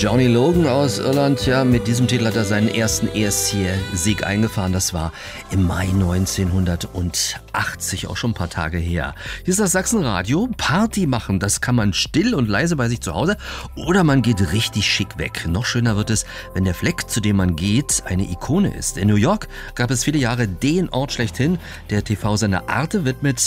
Johnny Logan aus Irland, ja, mit diesem Titel hat er seinen ersten ESC-Sieg eingefahren. Das war im Mai 1980, auch schon ein paar Tage her. Hier ist das Sachsenradio. Party machen, das kann man still und leise bei sich zu Hause oder man geht richtig schick weg. Noch schöner wird es, wenn der Fleck, zu dem man geht, eine Ikone ist. In New York gab es viele Jahre den Ort schlechthin. Der TV-Sender Arte widmet